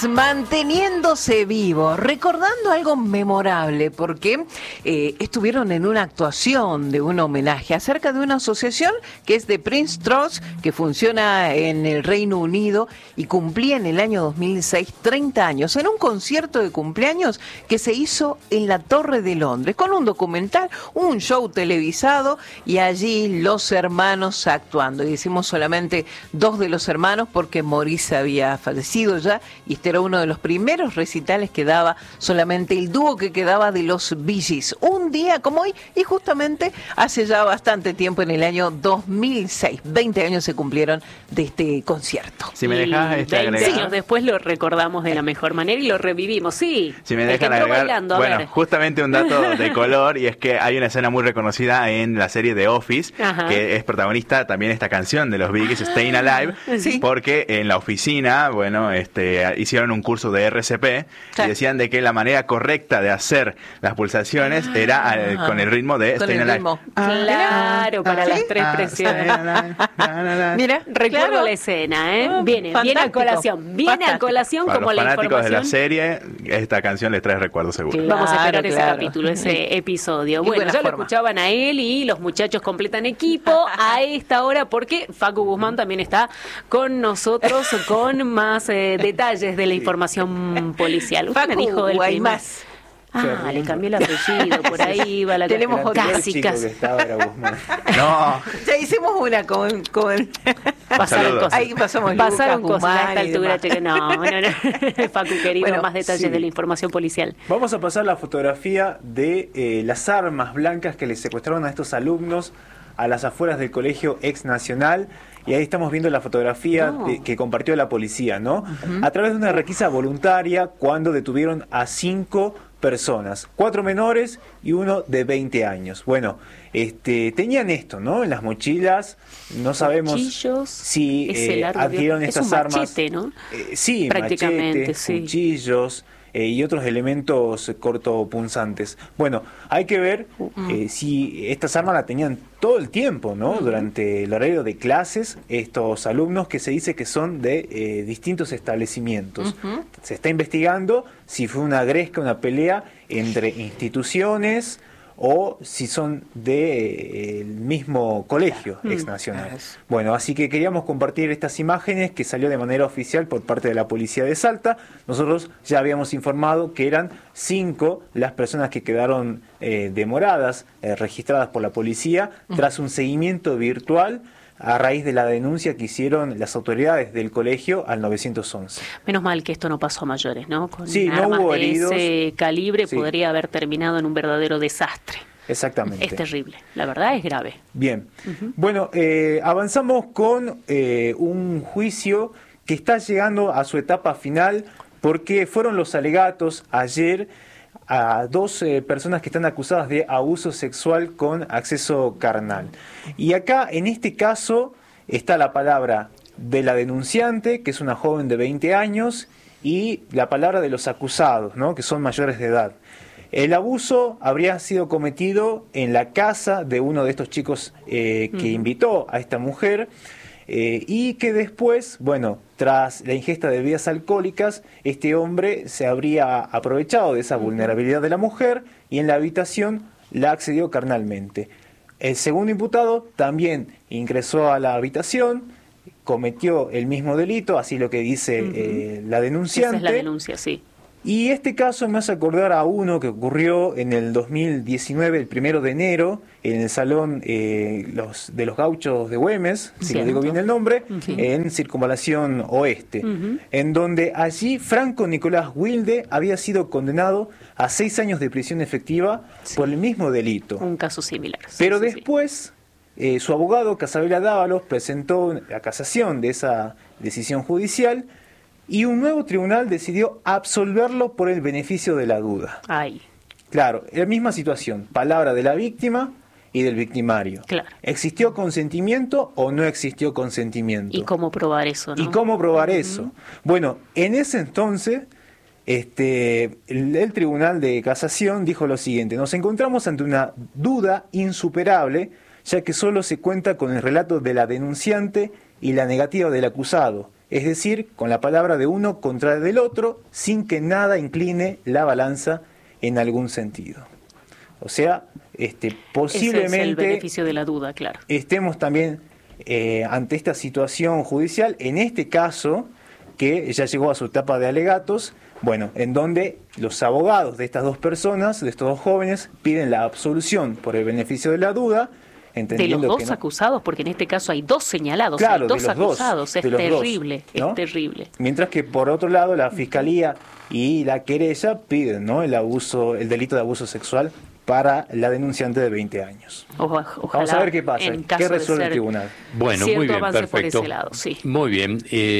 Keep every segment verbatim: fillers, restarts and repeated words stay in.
Biggies manteniéndose vivos, recordando algo memorable, porque eh, estuvieron en una actuación de un homenaje acerca de una asociación que es de Prince Trust, que funciona en el Reino Unido y cumplía en el año dos mil seis treinta años, en un concierto de cumpleaños que se hizo en la Torre de Londres, con un documental, un show televisado y allí los hermanos actuando. Y decimos solamente dos de los hermanos porque Maurice había fallecido ya, y este era uno de los primeros recitales que daba solamente el dúo que quedaba de los Biggies, un día como hoy, y justamente hace ya bastante tiempo, en el año dos mil seis, veinte años se cumplieron de este concierto. Si me dejas este veinte agregar, años después lo recordamos de la mejor manera y lo revivimos, sí. Si me el que dejan entró agregar, bailando, a bueno, ver. justamente un dato de color, y es que hay una escena muy reconocida en la serie The Office, Ajá. que es protagonista también esta canción de los Biggies, Staying Alive, Sí. porque en la oficina, bueno, este, hicieron un curso de R C P, Claro. y decían de que la manera correcta de hacer las pulsaciones Ah. era eh, con el ritmo de Con Staying el Alive. ritmo. Claro, para Ah, las ¿sí? tres Ah, presiones. Staying Alive, na, na, na. Mira, Recuerdo claro. la escena, ¿eh? Ah, Viene, viene a fantástico, colación, viene a fantástico. colación Para como los la fanáticos de la información. serie, esta canción les trae recuerdos seguro. Claro. Vamos a esperar ese claro. capítulo, ese episodio. Y Bueno, buena ya lo forma. escuchaban a él y los muchachos completan equipo a esta hora porque Facu Guzmán también está con nosotros con más eh, detalles de la información policial. Usted me Facu, dijo del hay primer- más. Ah, le cambió el apellido, por ahí va la Tenemos otro. casi, chico casi. que estaba era Guzmán. No, Ya hicimos una con... con... Pasaron saludo. cosas. Ahí pasamos Pasaron Lucas, cosas a Guzmán esta y altura. demás. Cheque. No, no, no. Facu, querido, Bueno, más detalles sí. de la información policial. Vamos a pasar la fotografía de eh, las armas blancas que les secuestraron a estos alumnos a las afueras del colegio Ex Nacional. Y ahí estamos viendo la fotografía No. de- que compartió la policía, ¿no? A través de una requisa voluntaria cuando detuvieron a cinco personas, cuatro menores y uno de veinte años. Bueno, este, tenían esto, ¿no? En las mochilas, no sabemos Cuchillos, si ese eh, largo, adquirieron es estas un armas. machete, ¿no? Eh, sí, Prácticamente, machete, sí. cuchillos eh, y otros elementos eh, cortopunzantes. Bueno, hay que ver eh, si estas armas las tenían todo el tiempo, ¿no? Durante el horario de clases, estos alumnos que se dice que son de eh, distintos establecimientos. Se está investigando si fue una gresca, una pelea entre instituciones o si son del mismo colegio Ex Nacional. Bueno, así que queríamos compartir estas imágenes que salió de manera oficial por parte de la policía de Salta. Nosotros ya habíamos informado que eran cinco las personas que quedaron eh, demoradas, eh, registradas por la policía, tras un seguimiento virtual a raíz de la denuncia que hicieron las autoridades del colegio al nueve once. Menos mal que esto no pasó a mayores, ¿no? Con Sí, no armas hubo de heridos. ese calibre Sí. podría haber terminado en un verdadero desastre. Exactamente. Es terrible, la verdad es grave. Bien. Bueno, eh, avanzamos con eh, un juicio que está llegando a su etapa final porque fueron los alegatos ayer a dos eh, personas que están acusadas de abuso sexual con acceso carnal. Y acá, en este caso, está la palabra de la denunciante, que es una joven de veinte años, y la palabra de los acusados, ¿no? Que son mayores de edad. El abuso habría sido cometido en la casa de uno de estos chicos eh, que invitó a esta mujer eh, y que después, bueno, tras la ingesta de bebidas alcohólicas, este hombre se habría aprovechado de esa vulnerabilidad de la mujer y en la habitación la accedió carnalmente. El segundo imputado también ingresó a la habitación, cometió el mismo delito, así lo que dice eh, la denunciante. Esa es la denuncia, sí. Y este caso me hace acordar a uno que ocurrió en el dos mil diecinueve, el primero de enero, en el Salón eh, los, de los Gauchos de Güemes, si Cierto. le digo bien el nombre, Sí. en Circunvalación Oeste, Ujú. en donde allí Franco Nicolás Wilde había sido condenado a seis años de prisión efectiva Sí. por el mismo delito. Un caso similar. sí, Pero sí, sí. después, eh, su abogado, Casabela Dávalos, presentó la casación de esa decisión judicial y un nuevo tribunal decidió absolverlo por el beneficio de la duda. Ay, Claro, la misma situación, palabra de la víctima y del victimario. Claro. ¿Existió consentimiento o no existió consentimiento? ¿y cómo probar eso, no? ¿Y cómo probar eso? Bueno, en ese entonces, este, el, el Tribunal de Casación dijo lo siguiente: nos encontramos ante una duda insuperable, ya que solo se cuenta con el relato de la denunciante y la negativa del acusado, es decir, con la palabra de uno contra del otro, sin que nada incline la balanza en algún sentido. O sea, este, posiblemente... Ese es el beneficio de la duda, claro. Estemos también eh, ante esta situación judicial, en este caso, que ya llegó a su etapa de alegatos, bueno, en donde los abogados de estas dos personas, de estos dos jóvenes, piden la absolución por el beneficio de la duda, entendiendo de los que dos no... acusados, porque en este caso hay dos señalados, claro, hay dos de los acusados, dos, es de los terrible, dos, ¿no? es terrible. Mientras que por otro lado la Fiscalía y la querella piden, ¿no?, el abuso, el delito de abuso sexual para la denunciante de veinte años. Ojalá, Vamos a ver qué pasa, qué resuelve el tribunal. Bueno, muy bien, avance perfecto. por ese lado, sí. Muy bien.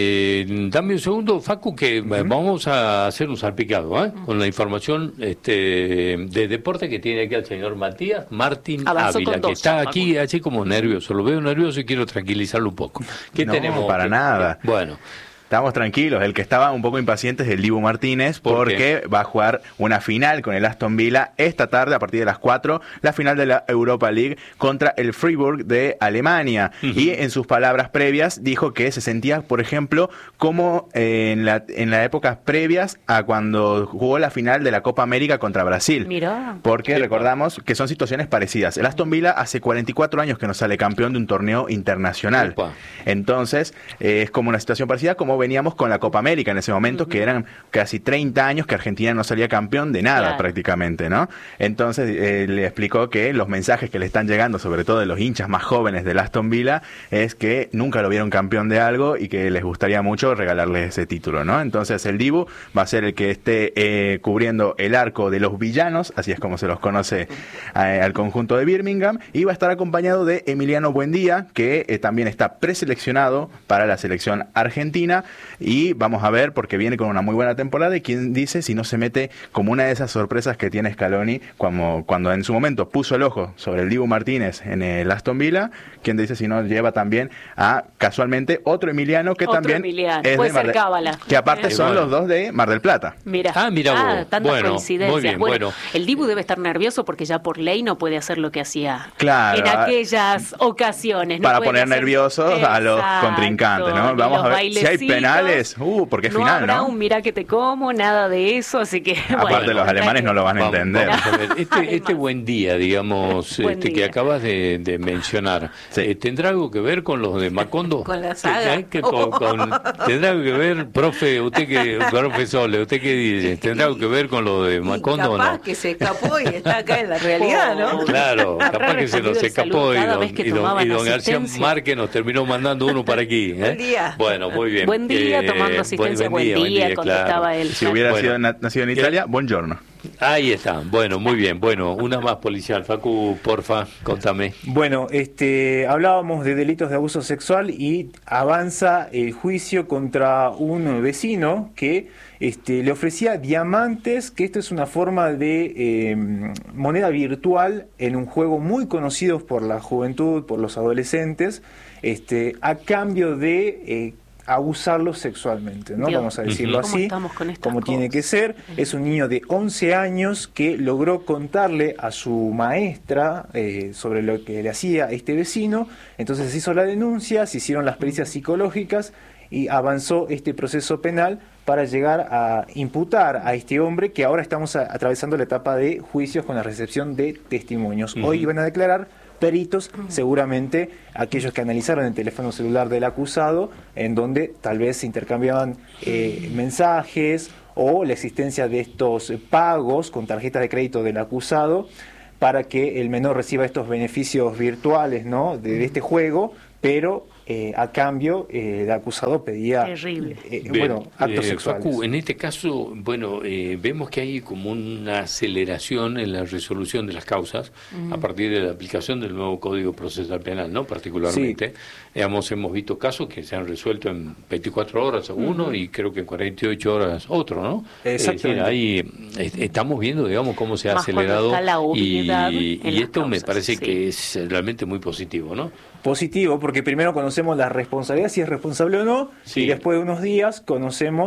Eh, dame un segundo, Facu, que uh-huh. vamos a hacer un salpicado, ¿eh? Uh-huh. Con la información este, de deporte que tiene aquí el señor Matías Martín Avanzó Ávila, dos, que está Facu. aquí así como nervioso. Lo veo nervioso y quiero tranquilizarlo un poco. ¿Qué no, tenemos? para nada. Bueno. Estamos tranquilos. El que estaba un poco impaciente es el Dibu Martínez ¿Por porque qué? va a jugar una final con el Aston Villa esta tarde a partir de las cuatro, la final de la Europa League contra el Freiburg de Alemania. Uh-huh. Y en sus palabras previas dijo que se sentía, por ejemplo, como eh, en la en las épocas previas a cuando jugó la final de la Copa América contra Brasil. Mirá. Porque Epa. recordamos que son situaciones parecidas. El Aston Villa hace cuarenta y cuatro años que no sale campeón de un torneo internacional. Epa. Entonces, eh, es como una situación parecida como veníamos con la Copa América en ese momento, uh-huh. que eran casi treinta años que Argentina no salía campeón de nada, claro. prácticamente, ¿no? Entonces eh, le explicó que los mensajes que le están llegando, sobre todo de los hinchas más jóvenes del Aston Villa, es que nunca lo vieron campeón de algo y que les gustaría mucho regalarles ese título, ¿no? Entonces el Dibu va a ser el que esté eh, cubriendo el arco de los villanos, así es como se los conoce eh, al conjunto de Birmingham, y va a estar acompañado de Emiliano Buendía, que eh, también está preseleccionado para la selección argentina. Y vamos a ver, porque viene con una muy buena temporada, y quién dice si no se mete como una de esas sorpresas que tiene Scaloni cuando, cuando en su momento puso el ojo sobre el Dibu Martínez en el Aston Villa, quién dice si no lleva también a, casualmente, otro Emiliano que otro también Emiliano. es Puede de Mar ser de, Cábala. que aparte eh, son bueno. los dos de Mar del Plata. Mira. Ah, mira vos. Ah, tantas bueno, coincidencias. muy bien, bueno, bueno. El Dibu debe estar nervioso porque ya por ley no puede hacer lo que hacía claro, en aquellas ocasiones. No para puede poner hacer... nerviosos Exacto. a los contrincantes, ¿no? Vamos a ver si hay penales, uh, porque es no final, habrá ¿no? un mirá que te como, nada de eso, así que... Aparte bueno, los alemanes no lo van a Vamos, entender. vamos a ver. Este, este buen día, digamos, Buen este día. que acabas de, de mencionar, Sí. eh, ¿tendrá algo que ver con los de Macondo? Con la saga. ¿Eh? Que con- con- ¿Tendrá algo que ver, profe, usted que, profe Sole, usted qué dice? ¿Tendrá algo que ver con lo de Y Macondo o capaz no? que se escapó y está acá en la realidad, ¿no? Claro, Habrá capaz que se nos respondido el escapó saludo y cada don, vez que y don- tomaban y don García asistencia. Márquez nos terminó mandando uno para aquí. ¿eh? Buen día. Bueno, muy bien. Buen día, Eh, tomando asistencia, buen día, claro. contestaba él. Si hubiera Bueno. sido na- nacido en Italia, buongiorno. Ahí está, bueno, muy bien. Bueno, una más policial. Facu, porfa, contame. Bueno, este, hablábamos de delitos de abuso sexual y avanza el juicio contra un vecino que este, le ofrecía diamantes, que esto es una forma de eh, moneda virtual en un juego muy conocido por la juventud, por los adolescentes, este, a cambio de... Eh, abusarlos sexualmente, ¿no? Dios. Vamos a decirlo ¿Cómo así, estamos con estas como tiene cosas? que ser. Es un niño de once años que logró contarle a su maestra eh, sobre lo que le hacía este vecino. Entonces se hizo la denuncia, se hicieron las pericias psicológicas y avanzó este proceso penal para llegar a imputar a este hombre, que ahora estamos a- atravesando la etapa de juicios con la recepción de testimonios. Ujú. Hoy iban a declarar peritos, seguramente aquellos que analizaron el teléfono celular del acusado, en donde tal vez se intercambiaban eh, mensajes o la existencia de estos pagos con tarjetas de crédito del acusado para que el menor reciba estos beneficios virtuales, ¿no?, de, de este juego, pero eh, a cambio eh, el acusado pedía Terrible. eh, Bien, bueno, actos eh, sexuales. Facu, en este caso, bueno, eh, vemos que hay como una aceleración en la resolución de las causas a partir de la aplicación del nuevo Código Procesal Penal, ¿no? Particularmente, digamos, hemos visto casos que se han resuelto en veinticuatro horas uno y creo que en cuarenta y ocho horas otro, ¿no? Exactamente. Es decir, ahí eh, estamos viendo, digamos, cómo se ha Más cuando acelerado está la y, obviedad en y las esto me causas, parece sí. que es realmente muy positivo, ¿no? Positivo, porque primero conocemos la responsabilidad, si es responsable o no, Sí. y después de unos días conocemos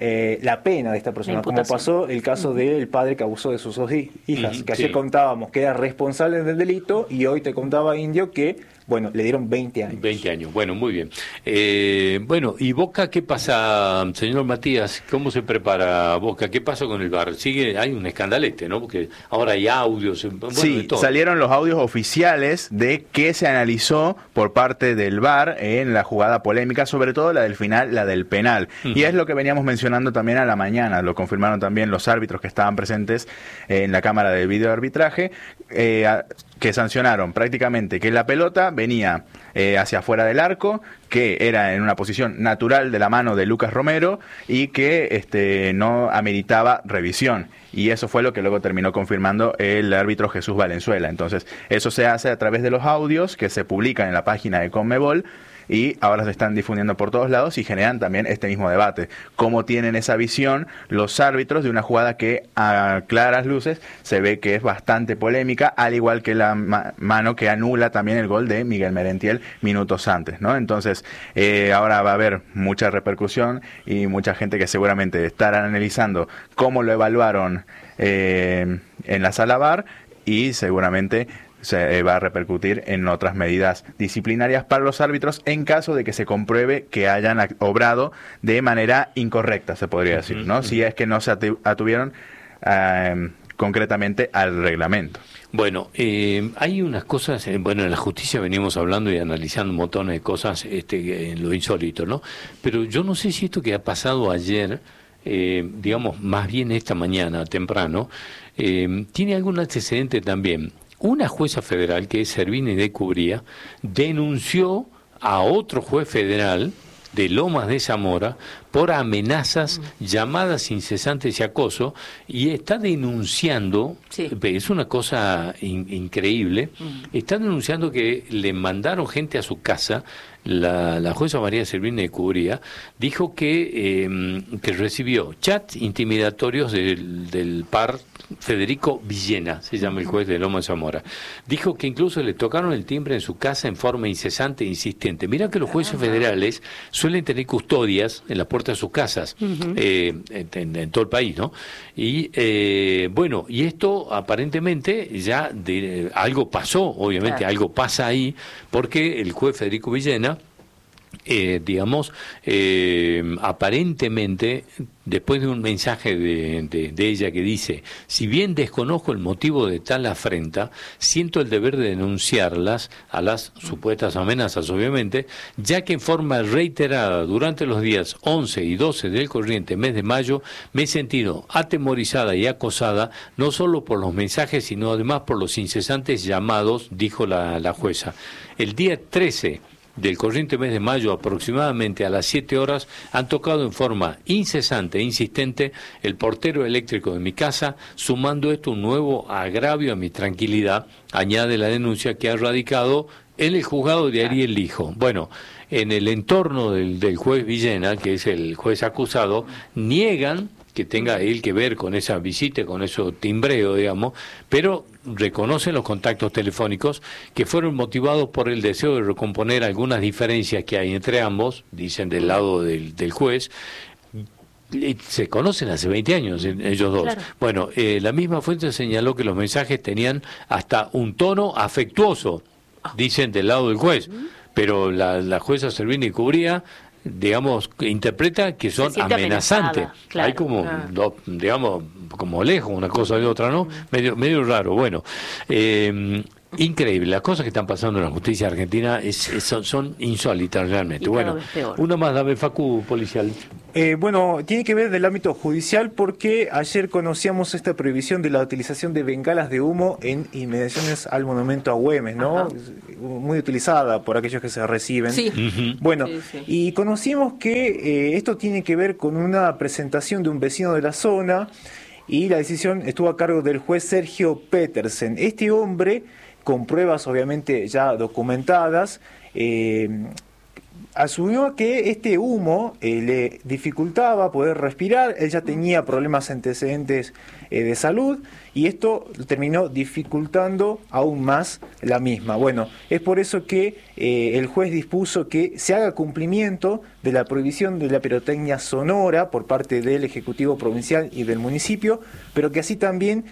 eh, la pena de esta persona, como pasó el caso uh-huh. del padre que abusó de sus dos hijas, uh-huh. que ayer sí. contábamos que era responsable del delito y hoy te contaba, Indio, que bueno, le dieron veinte años. veinte años, bueno, muy bien. Eh, bueno, ¿y Boca qué pasa, señor Matías? ¿Cómo se prepara Boca? ¿Qué pasa con el V A R? Sigue, hay un escandalete, ¿no? Porque ahora hay audios. Bueno, sí, de todo. Salieron los audios oficiales de qué se analizó por parte del V A R en la jugada polémica, sobre todo la del final, la del penal. Uh-huh. Y es lo que veníamos mencionando también a la mañana, lo confirmaron también los árbitros que estaban presentes en la cámara de video arbitraje, eh, a, que sancionaron prácticamente que la pelota venía eh, hacia afuera del arco, que era en una posición natural de la mano de Lucas Romero y que este, no ameritaba revisión. Y eso fue lo que luego terminó confirmando el árbitro Jesús Valenzuela. Entonces, eso se hace a través de los audios que se publican en la página de Conmebol y ahora se están difundiendo por todos lados y generan también este mismo debate. ¿Cómo tienen esa visión los árbitros de una jugada que a claras luces se ve que es bastante polémica, al igual que la ma- mano que anula también el gol de Miguel Merentiel minutos antes, ¿no? Entonces, eh, ahora va a haber mucha repercusión y mucha gente que seguramente estará analizando cómo lo evaluaron eh, en la sala V A R y seguramente se va a repercutir en otras medidas disciplinarias para los árbitros en caso de que se compruebe que hayan obrado de manera incorrecta, se podría decir, ¿no? Uh-huh. Si es que no se atuvieron eh, concretamente al reglamento. Bueno, eh, hay unas cosas, eh, bueno, en la justicia venimos hablando y analizando un montón de cosas, este, en lo insólito, ¿no? Pero yo no sé si esto que ha pasado ayer, eh, digamos, más bien esta mañana, temprano, eh, tiene algún antecedente también. Una jueza federal, que es Servini de Cubría, denunció a otro juez federal de Lomas de Zamora por amenazas, llamadas incesantes y acoso, y está denunciando, sí. es una cosa in, increíble, uh-huh. está denunciando que le mandaron gente a su casa. La, la jueza María Servini de Cubría dijo que, eh, que recibió chats intimidatorios del, del par Federico Villena, se llama el juez de Loma de Zamora. Dijo que incluso le tocaron el timbre en su casa en forma incesante e insistente. Mira que los jueces federales suelen tener custodias en la puerta de sus casas, uh-huh. eh, en, en todo el país, ¿no? Y eh, bueno, y esto aparentemente ya de, algo pasó, obviamente claro. algo pasa ahí, porque el juez Federico Villena, Eh, digamos, eh, aparentemente, después de un mensaje de, de, de ella que dice, si bien desconozco el motivo de tal afrenta, siento el deber de denunciarlas a las supuestas amenazas, obviamente, ya que en forma reiterada durante los días once y doce del corriente mes de mayo me he sentido atemorizada y acosada, no solo por los mensajes, sino además por los incesantes llamados, dijo la, la jueza. El día trece del corriente mes de mayo, aproximadamente a las siete horas, han tocado en forma incesante e insistente el portero eléctrico de mi casa, sumando esto un nuevo agravio a mi tranquilidad, añade la denuncia que ha radicado en el juzgado de Ariel Lijo. Bueno, en el entorno del, del juez Villena, que es el juez acusado, niegan que tenga él que ver con esa visita, con ese timbreo, digamos, pero reconocen los contactos telefónicos que fueron motivados por el deseo de recomponer algunas diferencias que hay entre ambos, dicen del lado del, del juez. Se conocen hace veinte años ellos dos. Claro. Bueno, eh, la misma fuente señaló que los mensajes tenían hasta un tono afectuoso, dicen del lado del juez, pero la, la jueza Servini Cubría, digamos, interpreta que son amenazantes. Claro, hay como, ah. do, digamos, como lejos una cosa de otra, ¿no? Mm. Medio, medio raro. Bueno, eh, increíble. Las cosas que están pasando en la justicia argentina es, es, son, son insólitas realmente. Y bueno, una más, dame, Facu, policial. Eh, bueno, tiene que ver del ámbito judicial porque ayer conocíamos esta prohibición de la utilización de bengalas de humo en inmediaciones al monumento a Güemes, ¿no? Ajá. Muy utilizada por aquellos que se reciben. Sí. Uh-huh. Bueno, sí, sí. Y conocimos que eh, esto tiene que ver con una presentación de un vecino de la zona y la decisión estuvo a cargo del juez Sergio Petersen. Este hombre, con pruebas obviamente ya documentadas, eh, asumió que este humo eh, le dificultaba poder respirar, él ya tenía problemas antecedentes eh, de salud y esto terminó dificultando aún más la misma. Bueno, es por eso que eh, el juez dispuso que se haga cumplimiento de la prohibición de la pirotecnia sonora por parte del Ejecutivo Provincial y del municipio, pero que así también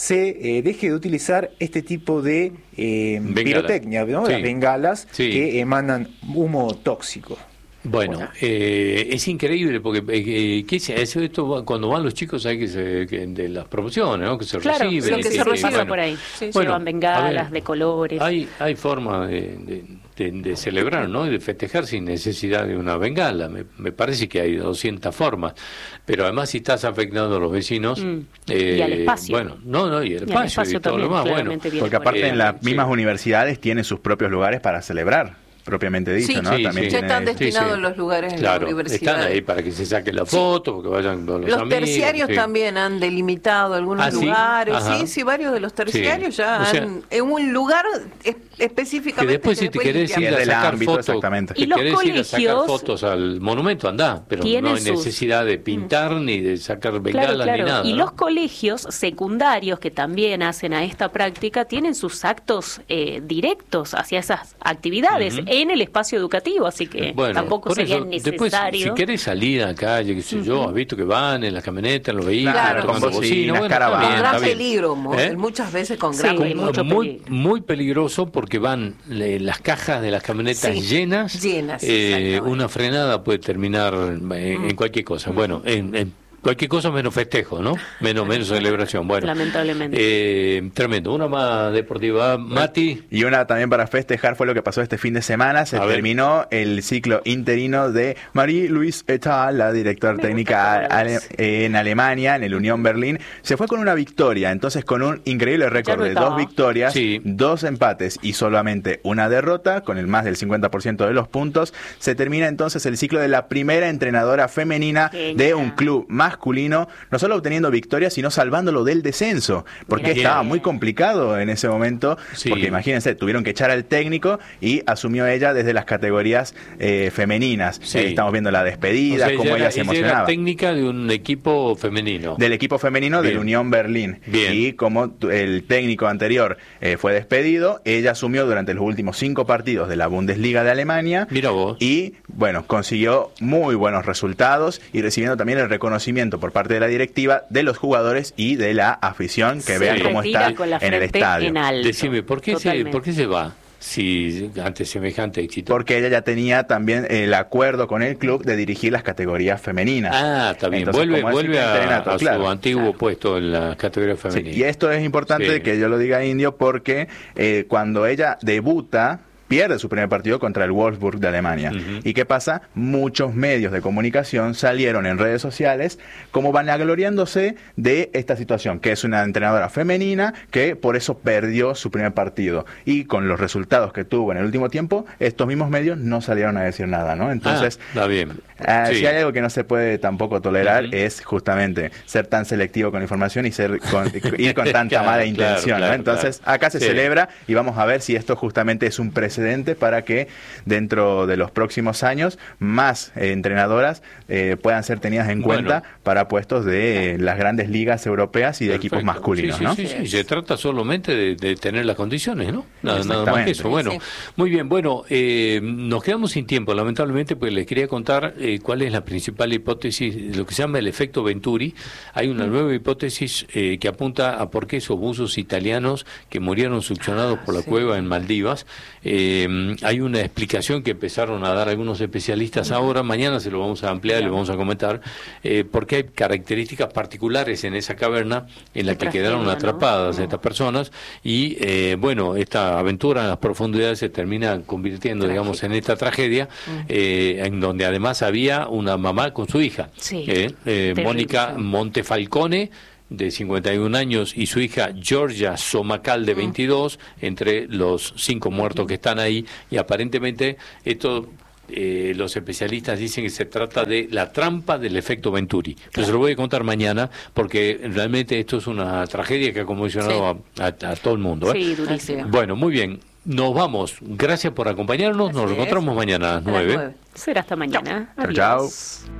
se eh, deje de utilizar este tipo de eh, pirotecnia, ¿no? Sí. Las bengalas Sí. que emanan humo tóxico. Bueno, eh, es increíble porque eh, ¿qué es eso? Esto, cuando van los chicos hay que, se, que de las promociones, ¿no? Que se Claro, reciben. lo y que que- se que, recibe bueno, por ahí. Sí, bueno, Llevan bengalas a ver, de colores. Hay, hay forma de, de, de- de celebrar, ¿no? Y de festejar sin necesidad de una bengala. Me, me parece que hay doscientas formas. Pero además si estás afectando a los vecinos... Mm. eh, Y al espacio. Bueno, no, no, y el Y al espacio y, espacio todo lo también, demás. Bueno, claramente viene Porque por aparte ahí. en las sí. mismas universidades tienen sus propios lugares para celebrar, propiamente dicho, Sí, ¿no? sí, También sí. Ya tiene- están destinados sí, sí. los lugares en claro, la universidad. están ahí para que se saquen la foto, porque vayan con los, Los amigos. terciarios sí. también han delimitado algunos ¿Ah, sí? lugares. Ajá. Sí, sí, varios de los terciarios Sí. ya O sea, han, en un lugar es- Que específicamente. después que si te después querés limpian. ir a Es del sacar ámbito, fotos, exactamente. si Y los querés ir a sacar colegios fotos al monumento, andá, pero tienen no hay sus- necesidad de pintar ni de sacar Claro, bengalas claro. ni nada. Y ¿no? los colegios secundarios que también hacen a esta práctica tienen sus actos eh, directos hacia esas actividades Ujú. en el espacio educativo, así que Bueno, tampoco por sería eso, después, necesario. si querés salir a la calle, qué sé yo, has visto que van en las camionetas, en los vehículos, Claro, tocando con bocinas, bocina, bueno, está caravanas. bien, Con gran está bien. peligro, mo- ¿Eh? muchas veces con Sí, gran con peligro. mucho muy, peligro. muy peligroso porque van le- las cajas de las camionetas Sí, llenas. llenas, eh, exactamente. una frenada puede terminar en, en cualquier cosa. Bueno, en, en cualquier cosa menos festejo, ¿no? Menos, menos celebración. Bueno, Lamentablemente. eh, tremendo. Una más deportiva. Mati. Y una también para festejar fue lo que pasó este fin de semana. Se A ver. terminó el ciclo interino de Marie-Louise Etal, la directora Me técnica gusta cómo ale- hablas. en Alemania, en el Unión Berlín. Se fue con una victoria, entonces con un increíble récord Ya no de estaba. dos victorias, Sí. dos empates y solamente una derrota, con el más del cincuenta por ciento de los puntos. Se termina entonces el ciclo de la primera entrenadora femenina Genial. de un club masculino, no solo obteniendo victorias, sino salvándolo del descenso, porque Mira. estaba Bien. muy complicado en ese momento, Sí. porque imagínense, tuvieron que echar al técnico y asumió ella desde las categorías eh, femeninas. Sí. Eh, estamos viendo la despedida, O sea, cómo ella ella, era- se ella era emocionaba. técnica de un equipo femenino. Del equipo femenino Bien. del Unión Berlín. Bien. Y como tu- el técnico anterior eh, fue despedido, ella asumió durante los últimos cinco partidos de la Bundesliga de Alemania. Mira vos. Y bueno, consiguió muy buenos resultados y recibiendo también el reconocimiento por parte de la directiva, de los jugadores y de la afición, que Se vean cómo retira está con la en el frente estadio. en alto. Decime, ¿por qué, se, Totalmente. ¿por qué se va? Si ante semejante éxito. Porque ella ya tenía también el acuerdo con el club de dirigir las categorías femeninas. Ah, está bien. Entonces, vuelve como es vuelve a, interinato, a su claro. antiguo Claro. puesto en la categoría Sí, femenina. y esto es importante Sí. que yo lo diga indio porque eh, cuando ella debuta, pierde su primer partido contra el Wolfsburg de Alemania. Ujú. ¿Y qué pasa? Muchos medios de comunicación salieron en redes sociales como vanagloriándose de esta situación, que es una entrenadora femenina que por eso perdió su primer partido. Y con los resultados que tuvo en el último tiempo, estos mismos medios no salieron a decir nada, ¿no? Entonces, Ah, está bien. Ah, Sí. si hay algo que no se puede tampoco tolerar Ujú. es justamente ser tan selectivo con la información y ser con, ir con tanta Claro, mala claro, intención, ¿no? claro, Entonces, claro. acá se Sí. celebra y vamos a ver si esto justamente es un precedente para que dentro de los próximos años más eh, entrenadoras eh, puedan ser tenidas en Bueno. cuenta para puestos de eh, las grandes ligas europeas y de equipos Perfecto. masculinos, Sí, sí, ¿no? sí, sí. Se trata solamente de, de tener las condiciones, ¿no? Nada, nada más que Exactamente. eso. Bueno, Sí. muy bien. Bueno, eh, nos quedamos sin tiempo, lamentablemente, pues les quería contar eh, cuál es la principal hipótesis, lo que se llama el efecto Venturi. Hay una nueva hipótesis eh, que apunta a por qué esos buzos italianos que murieron succionados por la sí. cueva en Maldivas. Eh, hay una explicación que empezaron a dar algunos especialistas ahora. Mañana se lo vamos a ampliar y le vamos a comentar eh, porque hay características particulares en esa caverna en la Qué que quedaron tragedia, ¿no? atrapadas estas personas y eh, bueno, esta aventura en las profundidades se termina convirtiendo, digamos, en esta tragedia eh, en donde además había una mamá con su hija, Sí, eh, eh, terrible, Mónica sí. Montefalcone, de cincuenta y un años, y su hija Georgia Somacal, de veintidós, entre los cinco muertos que están ahí, y aparentemente esto... Eh, los especialistas dicen que se trata de la trampa del efecto Venturi. Pero se lo voy a contar mañana porque realmente esto es una tragedia que ha conmocionado a, a- a todo el mundo. ¿eh? Sí, durísimo. Bueno, muy bien. Nos vamos. Gracias por acompañarnos. Nos Así es. encontramos mañana a las A las nueve. nueve. Será hasta mañana. Chao, chao. Adiós.